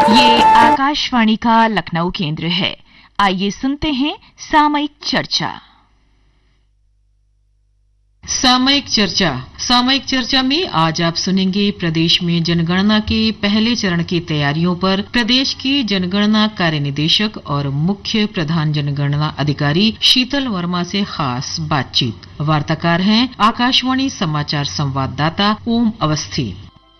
ये आकाशवाणी का लखनऊ केंद्र है। आइए सुनते हैं सामयिक चर्चा। सामयिक चर्चा में आज आप सुनेंगे प्रदेश में जनगणना के पहले चरण की तैयारियों पर प्रदेश की जनगणना कार्य निदेशक और मुख्य प्रधान जनगणना अधिकारी शीतल वर्मा से खास बातचीत। वार्ताकार हैं आकाशवाणी समाचार संवाददाता ओम अवस्थी।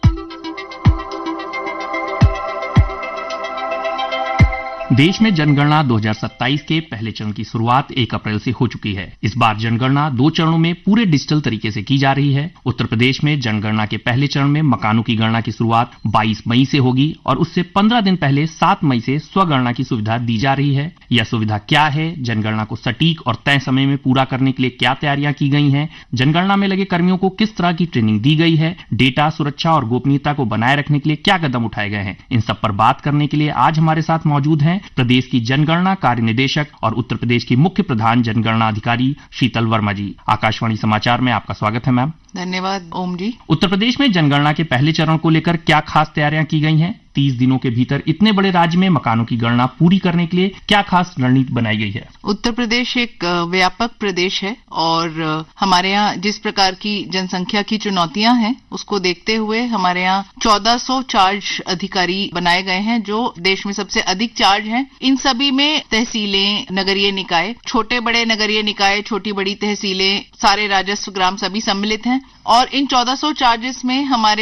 देश में जनगणना 2027 के पहले चरण की शुरुआत 1 अप्रैल से हो चुकी है। इस बार जनगणना 2 चरणों में पूरे डिजिटल तरीके से की जा रही है। उत्तर प्रदेश में जनगणना के पहले चरण में मकानों की गणना की शुरुआत 22 मई से होगी और उससे 15 दिन पहले 7 मई से स्वगणना की सुविधा दी जा रही है। यह सुविधा क्या है, जनगणना को सटीक और तय समय में पूरा करने के लिए क्या तैयारियां की गई हैं, जनगणना में लगे कर्मियों को किस तरह की ट्रेनिंग दी गई है, डेटा सुरक्षा और गोपनीयता को बनाए रखने के लिए क्या कदम उठाए गए हैं, इन सब पर बात करने के लिए आज हमारे साथ मौजूद हैं प्रदेश की जनगणना कार्य निदेशक और उत्तर प्रदेश की मुख्य प्रधान जनगणना अधिकारी शीतल वर्मा जी। आकाशवाणी समाचार में आपका स्वागत है मैम। धन्यवाद ओम जी। उत्तर प्रदेश में जनगणना के पहले चरण को लेकर क्या खास तैयारियां की गई हैं? 30 दिनों के भीतर इतने बड़े राज्य में मकानों की गणना पूरी करने के लिए क्या खास रणनीति बनाई गई है? उत्तर प्रदेश एक व्यापक प्रदेश है और हमारे यहाँ जिस प्रकार की जनसंख्या की चुनौतियां हैं उसको देखते हुए हमारे यहाँ 1400 चार्ज अधिकारी बनाए गए हैं जो देश में सबसे अधिक चार्ज हैं। इन सभी में तहसीलें, नगरीय निकाय, छोटे बड़े नगरीय निकाय, छोटी बड़ी तहसीलें, सारे राजस्व ग्राम सभी सम्मिलित हैं और इन 1400 चार्जेस में हमारे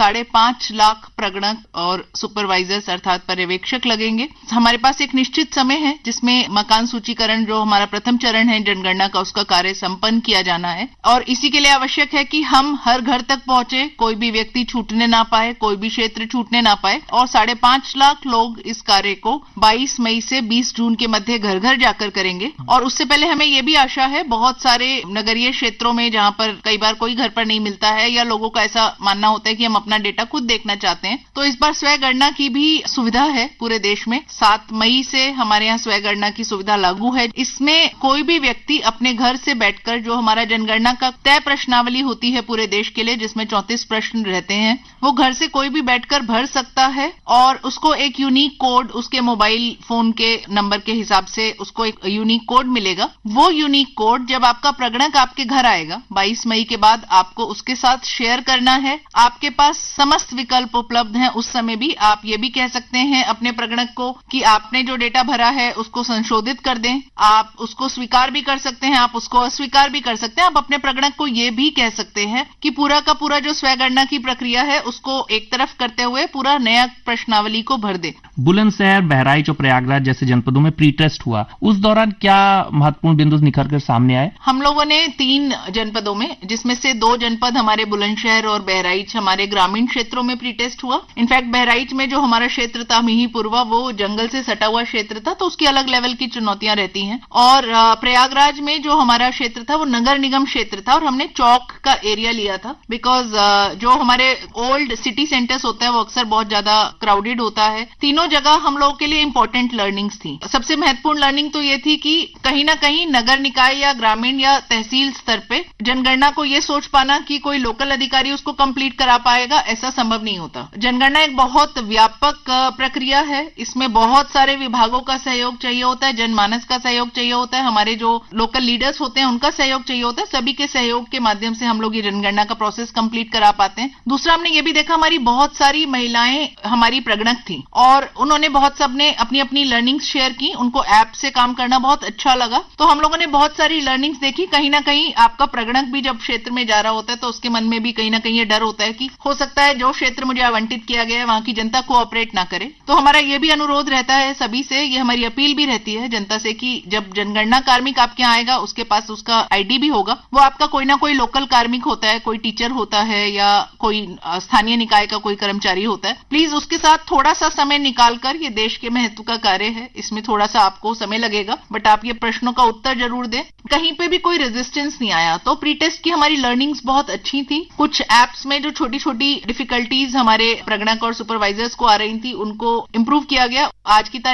5.5 लाख प्रगणक और सुपरवाइजर्स अर्थात पर्यवेक्षक लगेंगे। हमारे पास एक निश्चित समय है जिसमें मकान सूचीकरण जो हमारा प्रथम चरण है जनगणना का, उसका कार्य संपन्न किया जाना है और इसी के लिए आवश्यक है कि हम हर घर तक पहुंचे, कोई भी व्यक्ति छूटने ना पाए, कोई भी क्षेत्र छूटने ना पाए और 5.5 लाख लोग इस कार्य को 22 मई से 20 जून के मध्य घर घर जाकर करेंगे। और उससे पहले हमें यह भी आशा है, बहुत सारे नगरीय क्षेत्रों में जहां पर कई बार कोई घर पर नहीं मिलता है या लोगों का ऐसा मानना होता है कि हम अपना डेटा खुद देखना चाहते हैं, तो इस बार स्वयं गणना की भी सुविधा है पूरे देश में। 7 मई से हमारे यहाँ स्वयं गणना की सुविधा लागू है। इसमें कोई भी व्यक्ति अपने घर से बैठकर, जो हमारा जनगणना का तय प्रश्नावली होती है पूरे देश के लिए जिसमें 34 प्रश्न रहते हैं, वो घर से कोई भी बैठकर भर सकता है और उसको एक यूनिक कोड, उसके मोबाइल फोन के नंबर के हिसाब से उसको एक यूनिक कोड मिलेगा। वो यूनिक कोड जब आपका प्रगणक आपके घर आएगा 22 मई के बाद आपको उसके साथ शेयर करना है। आपके पास समस्त विकल्प उपलब्ध हैं। उस समय भी आप ये भी कह सकते हैं अपने प्रगणक को कि आपने जो डेटा भरा है उसको संशोधित कर दें। आप उसको स्वीकार भी कर सकते हैं, आप उसको अस्वीकार भी कर सकते हैं। आप अपने प्रगणक को ये भी कह सकते हैं कि पूरा का पूरा जो स्वयं गणना की प्रक्रिया है उसको एक तरफ करते हुए पूरा नया प्रश्नावली को भर दे। बुलंदशहर, बहराइच और प्रयागराज जैसे जनपदों में प्री टेस्ट हुआ, उस दौरान क्या महत्वपूर्ण बिंदु निखर कर सामने आए? हम लोगों ने 3 जनपदों में, जिसमें से 2 जनपद हमारे बुलंदशहर और बहराइच हमारे ग्रामीण क्षेत्रों में प्री टेस्ट हुआ। इनफैक्ट बहराइच में जो हमारा क्षेत्र था मिहीपुरवा, वो जंगल से सटा हुआ क्षेत्र था तो उसकी अलग लेवल की चुनौतियां रहती हैं। और प्रयागराज में जो हमारा क्षेत्र था वो नगर निगम क्षेत्र था और हमने चौक का एरिया लिया था बिकॉज जो हमारे ओल्ड सिटी सेंटर्स होता है वो अक्सर बहुत ज्यादा क्राउडेड होता है। तीनों जगह हम लोगों के लिए इंपॉर्टेंट लर्निंग्स थी। सबसे महत्वपूर्ण लर्निंग तो ये थी कि कहीं ना कहीं नगर निकाय या ग्रामीण या तहसील स्तर पे जनगणना को ये सोच पाना कि कोई लोकल अधिकारी उसको कंप्लीट करा पाएगा, ऐसा संभव नहीं होता। जनगणना एक बहुत व्यापक प्रक्रिया है। इसमें बहुत सारे विभागों का सहयोग चाहिए होता है, जनमानस का सहयोग चाहिए होता है, हमारे जो लोकल लीडर्स होते हैं उनका सहयोग चाहिए होता है। सभी के सहयोग के माध्यम से हम लोग ये जनगणना का प्रोसेस कंप्लीट करा पाते हैं। दूसरा, हमने ये भी देखा हमारी बहुत सारी महिलाएं हमारी प्रगणक थी और उन्होंने बहुत सबने अपनी अपनी लर्निंग्स शेयर की। उनको ऐप से काम करना बहुत अच्छा लगा तो हम लोगों ने बहुत सारी लर्निंग्स देखी। कहीं ना कहीं आपका प्रगणक भी जब क्षेत्र में जा रहा होता है तो उसके मन में भी कहीं ना कहीं ये डर होता है कि हो सकता है जो क्षेत्र मुझे आवंटित किया गया है वहां की जनता कोऑपरेट ना करे। तो हमारा ये भी अनुरोध रहता है सभी से, ये हमारी अपील भी रहती है जनता से कि जब जनगणना कार्मिक आपके यहाँ आएगा उसके पास उसका आईडी भी होगा। वो आपका कोई ना कोई लोकल कार्मिक होता है, कोई टीचर होता है या कोई स्थानीय निकाय का कोई कर्मचारी होता है। प्लीज उसके साथ थोड़ा सा समय निकालकर, ये देश के महत्व का कार्य है, इसमें थोड़ा सा आपको समय लगेगा बट आप ये प्रश्नों का उत्तर जरूर दें। कहीं पे भी कोई रेजिस्टेंस नहीं आया। तो प्री टेस्ट की हमारी लर्निंग्स बहुत अच्छी थी। कुछ एप्स में जो छोटी छोटी डिफिकल्टीज हमारे प्रगणक और सुपरवाइजर्स को आ रही थी उनको इम्प्रूव किया गया। आज की